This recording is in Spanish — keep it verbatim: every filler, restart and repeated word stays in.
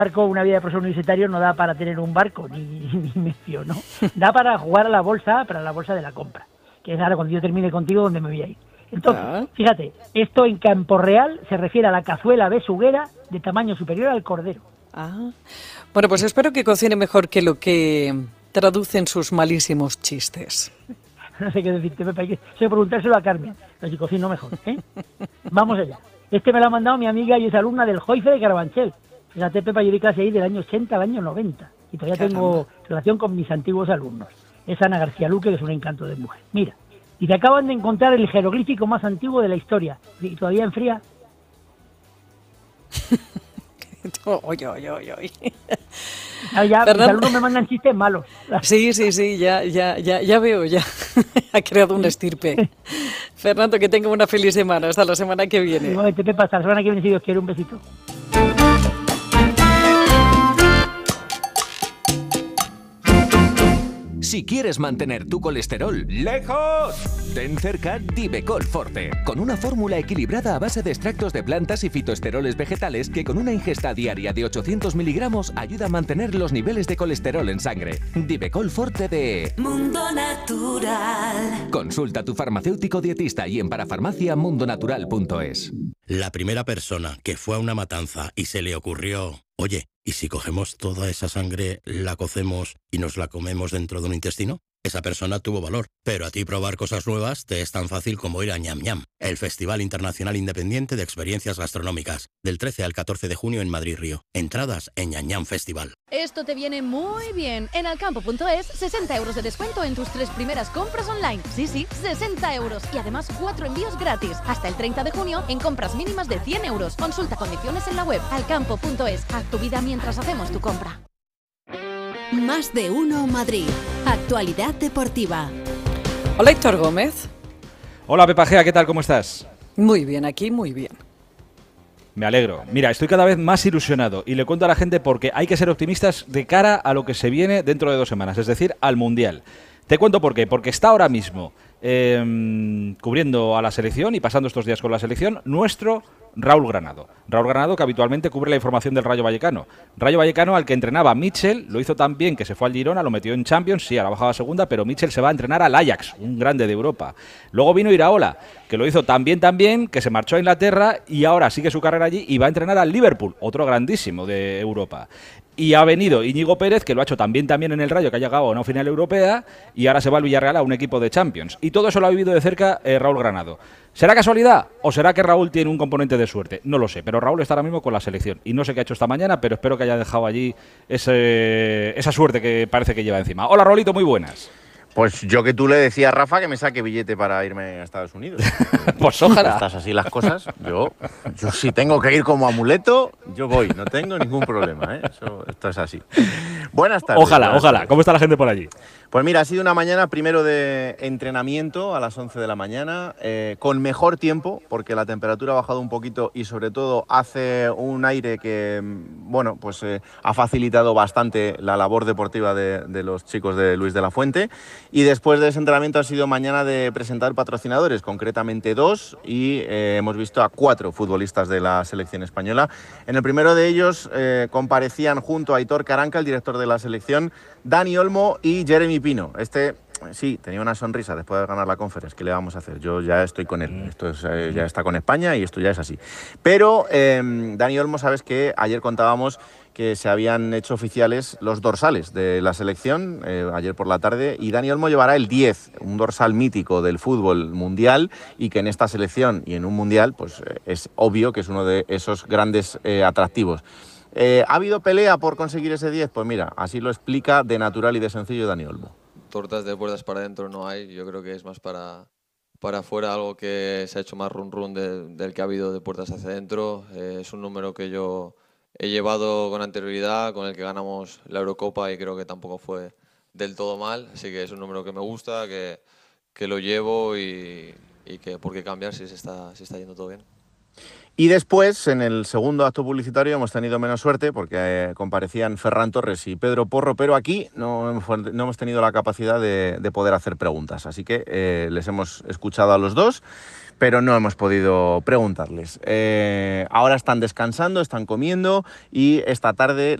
barco, una vida de profesor universitario no da para tener un barco, ni, ni medio, ¿no? Da para jugar a la bolsa, para la bolsa de la compra, que es ahora cuando yo termine contigo donde me voy a ir. Entonces, ah. fíjate, esto en campo real se refiere a la cazuela besuguera de tamaño superior al cordero. Ah. Bueno, pues espero que cocine mejor que lo que traducen sus malísimos chistes. No sé qué decirte, Pepa, hay que, hay que preguntárselo a Carmen, pero si cocino mejor, ¿eh? Vamos allá. Este me lo ha mandado mi amiga y es alumna del Joife de Carabanchel. Fíjate, Pepa, yo di clase ahí del año ochenta al año noventa y todavía Caramba. Tengo relación con mis antiguos alumnos. Es Ana García Luque, que es un encanto de mujer. Mira, y te acaban de encontrar el jeroglífico más antiguo de la historia. ¿Y todavía enfría? Oye, oye, oye, oye. No, ya, mis alumnos me mandan chistes malos. Sí, sí, sí, ya, ya, ya, ya veo, ya. Ha creado un estirpe. Fernando, que tenga una feliz semana. Hasta la semana que viene. Igualmente, Pepa, hasta la semana que viene, si Dios quiere. Un besito. Si quieres mantener tu colesterol lejos, ten cerca Divecol Forte, con una fórmula equilibrada a base de extractos de plantas y fitoesteroles vegetales que con una ingesta diaria de ochocientos miligramos ayuda a mantener los niveles de colesterol en sangre. Divecol Forte de Mundo Natural. Consulta a tu farmacéutico dietista y en parafarmacia mundonatural punto es. La primera persona que fue a una matanza y se le ocurrió, oye, ¿y si cogemos toda esa sangre, la cocemos y nos la comemos dentro de un intestino? Esa persona tuvo valor, pero a ti probar cosas nuevas te es tan fácil como ir a Ñam Ñam, el Festival Internacional Independiente de Experiencias Gastronómicas, del trece al catorce de junio en Madrid Río. Entradas en Ñam Ñam Festival. Esto te viene muy bien. En alcampo punto es, sesenta euros de descuento en tus tres primeras compras online. Sí, sí, sesenta euros. Y además cuatro envíos gratis. Hasta el treinta de junio en compras mínimas de cien euros. Consulta condiciones en la web alcampo punto es. Haz tu vida mientras hacemos tu compra. Más de uno Madrid. Actualidad deportiva. Hola, Héctor Gómez. Hola, Pepa Gea, ¿qué tal? ¿Cómo estás? Muy bien, aquí muy bien. Me alegro. Mira, estoy cada vez más ilusionado y le cuento a la gente porque hay que ser optimistas de cara a lo que se viene dentro de dos semanas, es decir, al Mundial. Te cuento por qué. Porque está ahora mismo eh, cubriendo a la selección y pasando estos días con la selección nuestro Raúl Granado. Raúl Granado, que habitualmente cubre la información del Rayo Vallecano. Rayo Vallecano al que entrenaba Mitchell, lo hizo tan bien que se fue al Girona, lo metió en Champions, sí, a la bajada segunda, pero Mitchell se va a entrenar al Ajax, un grande de Europa. Luego vino Iraola, que lo hizo tan bien, tan bien, que se marchó a Inglaterra y ahora sigue su carrera allí y va a entrenar al Liverpool, otro grandísimo de Europa. Y ha venido Íñigo Pérez, que lo ha hecho también también en el Rayo, que ha llegado a una final europea, y ahora se va al Villarreal a un equipo de Champions. Y todo eso lo ha vivido de cerca eh, Raúl Granado. ¿Será casualidad o será que Raúl tiene un componente de suerte? No lo sé, pero Raúl está ahora mismo con la selección. Y no sé qué ha hecho esta mañana, pero espero que haya dejado allí ese, esa suerte que parece que lleva encima. Hola, Raulito, muy buenas. Pues yo que tú le decía a Rafa que me saque billete para irme a Estados Unidos. Pues ojalá. Estás así las cosas. Yo, yo si tengo que ir como amuleto, yo voy. No tengo ningún problema, ¿eh? Eso, esto es así. Buenas tardes. Ojalá, buenas ojalá. tardes. ¿Cómo está la gente por allí? Pues mira, ha sido una mañana primero de entrenamiento a las once de la mañana, eh, con mejor tiempo, porque la temperatura ha bajado un poquito y sobre todo hace un aire que, bueno, pues eh, ha facilitado bastante la labor deportiva de, de los chicos de Luis de la Fuente. Y después de ese entrenamiento ha sido mañana de presentar patrocinadores, concretamente dos, y eh, hemos visto a cuatro futbolistas de la selección española. En el primero de ellos eh, comparecían junto a Aitor Caranca, el director de la selección, Dani Olmo y Jeremy Pino. Este, sí, tenía una sonrisa después de ganar la Conference. ¿Qué le vamos a hacer? Yo ya estoy con él. Esto es, eh, ya está con España y esto ya es así. Pero eh, Dani Olmo, sabes que ayer contábamos que se habían hecho oficiales los dorsales de la selección eh, ayer por la tarde, y Dani Olmo llevará el diez, un dorsal mítico del fútbol mundial, y que en esta selección y en un mundial pues eh, es obvio que es uno de esos grandes eh, atractivos. Eh, ¿Ha habido pelea por conseguir ese diez? Pues mira, así lo explica de natural y de sencillo Dani Olmo. Tortas de puertas para adentro no hay, yo creo que es más para, para afuera, algo que se ha hecho más run run de, del que ha habido de puertas hacia adentro. Eh, es un número que yo he llevado con anterioridad, con el que ganamos la Eurocopa y creo que tampoco fue del todo mal, así que es un número que me gusta, que, que lo llevo y, y que por qué cambiar si se está, si está yendo todo bien. Y después, en el segundo acto publicitario, hemos tenido menos suerte porque eh, comparecían Ferran Torres y Pedro Porro, pero aquí no hemos, no hemos tenido la capacidad de, de poder hacer preguntas. Así que eh, les hemos escuchado a los dos, pero no hemos podido preguntarles. Eh, ahora están descansando, están comiendo y esta tarde